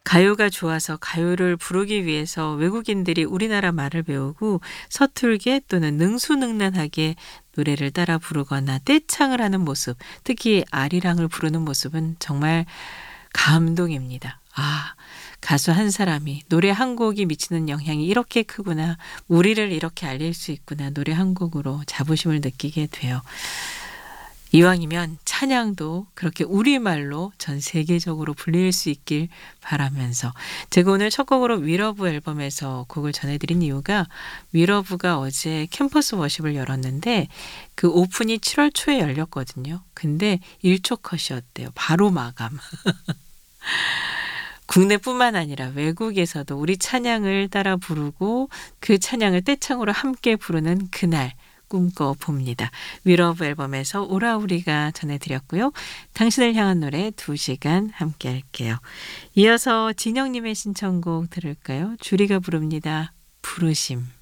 가요가 좋아서 가요를 부르기 위해서 외국인들이 우리나라 말을 배우고 서툴게 또는 능수능란하게 노래를 따라 부르거나 떼창을 하는 모습, 특히 아리랑을 부르는 모습은 정말 감동입니다. 아, 가수 한 사람이 노래 한 곡이 미치는 영향이 이렇게 크구나. 우리를 이렇게 알릴 수 있구나. 노래 한 곡으로 자부심을 느끼게 돼요. 이왕이면 찬양도 그렇게 우리말로 전 세계적으로 불릴 수 있길 바라면서 제가 오늘 첫 곡으로 위러브 앨범에서 곡을 전해드린 이유가 위러브가 어제 캠퍼스 워십을 열었는데 그 오픈이 7월 초에 열렸거든요. 근데 1초 컷이었대요. 바로 마감. 국내뿐만 아니라 외국에서도 우리 찬양을 따라 부르고 그 찬양을 떼창으로 함께 부르는 그날 꿈꿔봅니다. 위러브 앨범에서 오라우리가 전해드렸고요. 당신을 향한 노래 2시간 함께 할게요. 이어서 진영님의 신청곡 들을까요? 주리가 부릅니다. 부르심.